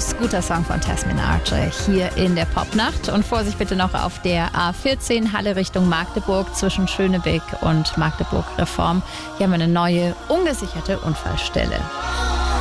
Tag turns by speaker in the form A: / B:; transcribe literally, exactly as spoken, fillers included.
A: Close, guter Song von Tasmin Archer hier in der Popnacht. Und Vorsicht bitte noch auf der A vierzehn Halle Richtung Magdeburg zwischen Schönebeck und Magdeburg Reform. Hier haben wir eine neue, ungesicherte Unfallstelle.